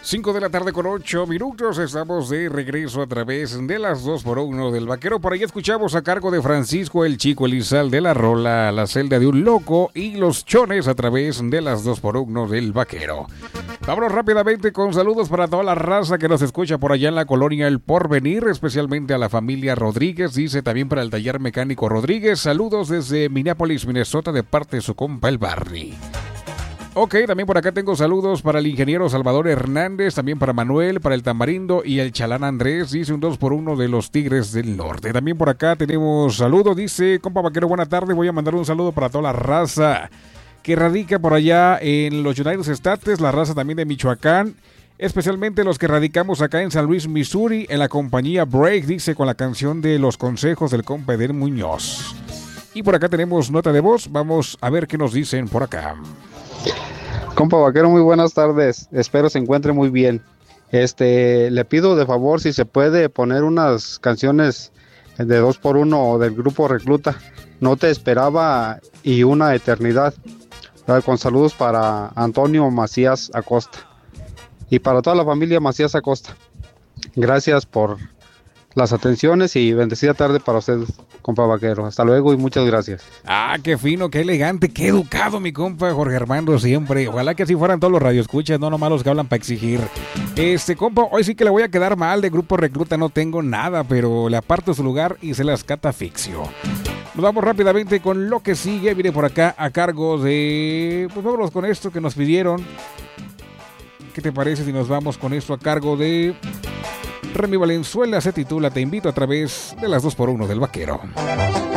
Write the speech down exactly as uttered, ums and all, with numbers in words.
cinco de la tarde con ocho minutos, estamos de regreso a través de las dos por uno del Vaquero. Por ahí escuchamos a cargo de Francisco el Chico Elizalde la rola La celda de un loco y Los Chones a través de las dos por uno del Vaquero. Vámonos rápidamente con saludos para toda la raza que nos escucha por allá en la colonia El Porvenir, especialmente a la familia Rodríguez, dice también para el taller mecánico Rodríguez. Saludos desde Minneapolis, Minnesota, de parte de su compa el Barney. Ok, también por acá tengo saludos para el ingeniero Salvador Hernández, también para Manuel, para el Tamarindo y el Chalán Andrés, dice un dos por uno de los Tigres del Norte. También por acá tenemos saludos, dice compa Vaquero, buena tarde, voy a mandar un saludo para toda la raza que radica por allá en los United States, la raza también de Michoacán, especialmente los que radicamos acá en San Luis, Missouri, en la compañía Break, dice con la canción de Los Consejos del compa Eder Muñoz. Y por acá tenemos nota de voz, vamos a ver qué nos dicen por acá. Compa Vaquero, muy buenas tardes, espero se encuentre muy bien. Este, le pido de favor si se puede poner unas canciones de dos por uno del grupo Recluta, No te esperaba y Una eternidad, con saludos para Antonio Macías Acosta y para toda la familia Macías Acosta. Gracias por las atenciones y bendecida tarde para ustedes, compa Vaquero. Hasta luego y muchas gracias. Ah, qué fino, qué elegante, qué educado mi compa Jorge Armando siempre. Ojalá que así fueran todos los radioescuchas, no nomás los que hablan para exigir. Este compa, hoy sí que le voy a quedar mal de Grupo Recluta, no tengo nada, pero le aparto su lugar y se las catafixio. Nos vamos rápidamente con lo que sigue, viene por acá a cargo de... Pues vámonos con esto que nos pidieron. ¿Qué te parece si nos vamos con esto a cargo de... Remy Valenzuela? Se titula Te invito a través de las dos por uno del Vaquero.